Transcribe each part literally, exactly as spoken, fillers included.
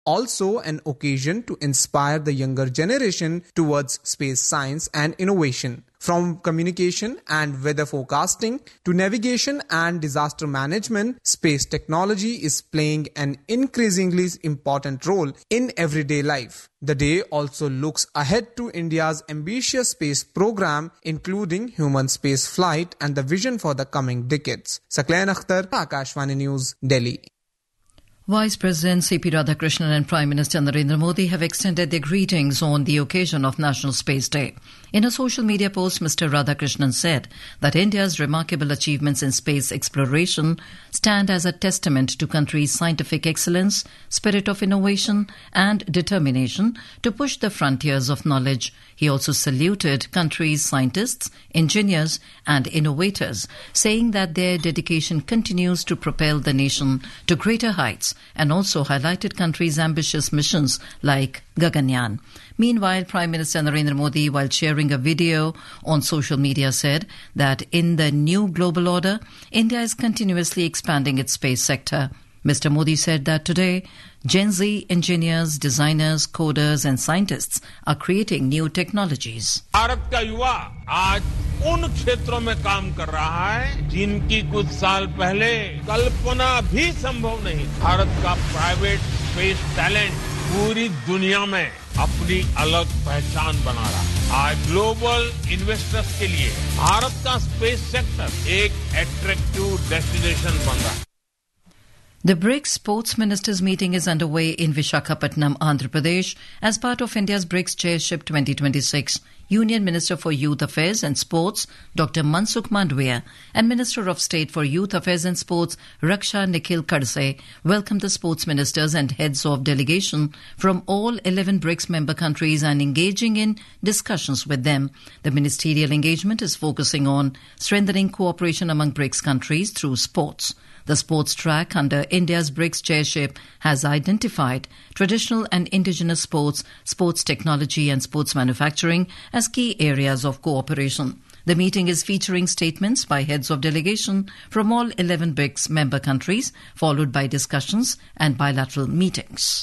also an occasion to inspire the younger generation towards space science and innovation. From communication and weather forecasting to navigation and disaster management, space technology is playing an increasingly important role in everyday life. The day also looks ahead to India's ambitious space program, including human space flight and the vision for the coming decades. Sakleen Akhtar, Akashvani News, Delhi. Vice President C P Radhakrishnan and Prime Minister Narendra Modi have extended their greetings on the occasion of National Space Day. In a social media post, Mister Radhakrishnan said that India's remarkable achievements in space exploration stand as a testament to country's scientific excellence, spirit of innovation and determination to push the frontiers of knowledge. He also saluted country's scientists, engineers and innovators, saying that their dedication continues to propel the nation to greater heights, and also highlighted country's ambitious missions like Gaganyaan. Meanwhile, Prime Minister Narendra Modi, while sharing a video on social media, said that in the new global order, India is continuously expanding its space sector. Mister Modi said that today, Gen Z engineers, designers, coders and scientists are creating new technologies. Bharat का युवा आज उन क्षेत्रों में काम कर रहा है जिनकी कुछ साल पहले कल्पना भी संभव नहीं। भारत का प्राइवेट स्पेस टैलेंट पूरी दुनिया में अपनी अलग पहचान बना रहा है। आज ग्लोबल इन्वेस्टर्स के लिए भारत का स्पेस सेक्टर एक अट्रैक्टिव डेस्टिनेशन बन रहा है। The BRICS Sports Ministers meeting is underway in Visakhapatnam, Andhra Pradesh as part of India's BRICS Chairship twenty twenty-six. Union Minister for Youth Affairs and Sports, Doctor Mansukh Mandavia, and Minister of State for Youth Affairs and Sports, Raksha Nikhil Khadse, welcomed the sports ministers and heads of delegation from all eleven BRICS member countries and engaging in discussions with them. The ministerial engagement is focusing on strengthening cooperation among BRICS countries through sports. The sports track under India's BRICS chairship has identified traditional and indigenous sports, sports technology and sports manufacturing as key areas of cooperation. The meeting is featuring statements by heads of delegation from all eleven BRICS member countries, followed by discussions and bilateral meetings.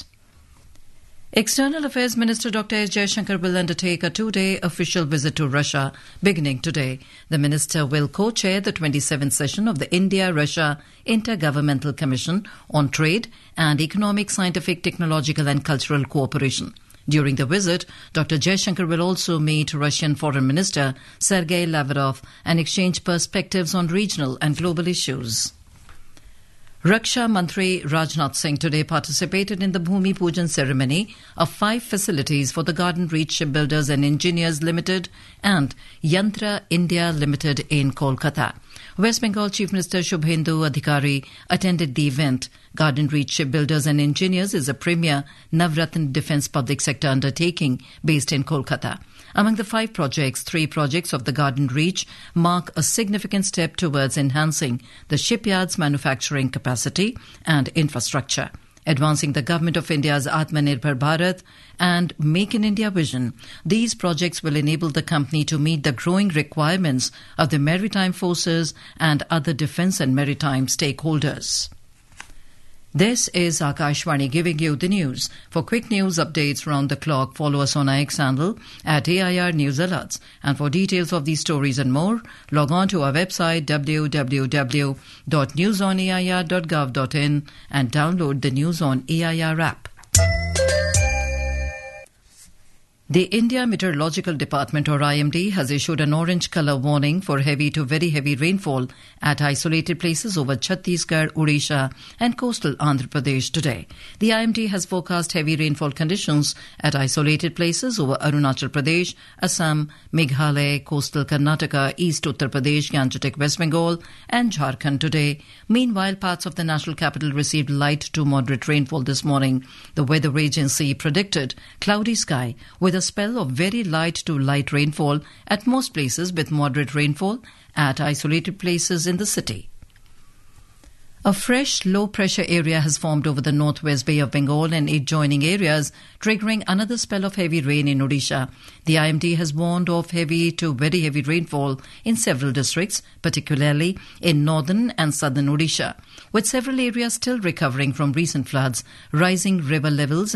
External Affairs Minister Doctor S. Jaishankar will undertake a two-day official visit to Russia beginning today. The minister will co-chair the twenty-seventh session of the India-Russia Intergovernmental Commission on Trade and Economic, Scientific, Technological and Cultural Cooperation. During the visit, Doctor Jaishankar will also meet Russian Foreign Minister Sergei Lavrov and exchange perspectives on regional and global issues. Raksha Mantri Rajnath Singh today participated in the Bhumi Pujan ceremony of five facilities for the Garden Reach Shipbuilders and Engineers Limited and Yantra India Limited in Kolkata. West Bengal Chief Minister Shubhendu Adhikari attended the event. Garden Reach Shipbuilders and Engineers is a premier Navratna defence public sector undertaking based in Kolkata. Among the five projects, three projects of the Garden Reach mark a significant step towards enhancing the shipyard's manufacturing capacity and infrastructure. Advancing the Government of India's Atmanirbhar Bharat and Make in India vision, these projects will enable the company to meet the growing requirements of the maritime forces and other defence and maritime stakeholders. This is Akashvani giving you the news. For quick news updates round the clock, follow us on our X handle at A I R News Alerts. And for details of these stories and more, log on to our website w w w dot news on a i r dot gov dot in and download the News on A I R app. The India Meteorological Department, or I M D, has issued an orange colour warning for heavy to very heavy rainfall at isolated places over Chhattisgarh, Odisha and coastal Andhra Pradesh today. The I M D has forecast heavy rainfall conditions at isolated places over Arunachal Pradesh, Assam, Meghalaya, coastal Karnataka, East Uttar Pradesh, Gangetic West Bengal and Jharkhand today. Meanwhile, parts of the national capital received light to moderate rainfall this morning. The weather agency predicted cloudy sky with a spell of very light to light rainfall at most places, with moderate rainfall at isolated places in the city. A fresh low-pressure area has formed over the northwest Bay of Bengal and adjoining areas, triggering another spell of heavy rain in Odisha. The I M D has warned of heavy to very heavy rainfall in several districts, particularly in northern and southern Odisha. With several areas still recovering from recent floods, rising river levels